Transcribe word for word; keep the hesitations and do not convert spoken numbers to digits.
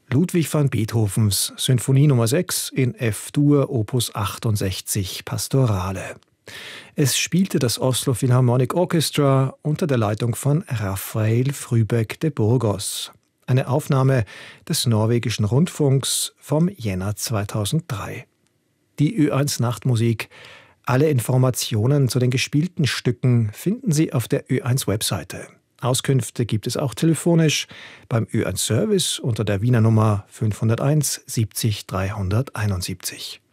Ludwig van Beethovens Sinfonie Nummer sechs in F-Dur Opus achtundsechzig Pastorale. Es spielte das Oslo Philharmonic Orchestra unter der Leitung von Rafael Frübeck de Burgos. Eine Aufnahme des norwegischen Rundfunks vom Jänner zweitausenddrei. Die Ö eins Nachtmusik. Alle Informationen zu den gespielten Stücken finden Sie auf der Ö eins Webseite. Auskünfte gibt es auch telefonisch beim Ö eins Service unter der Wiener Nummer fünfhunderteins siebzig dreihunderteinundsiebzig.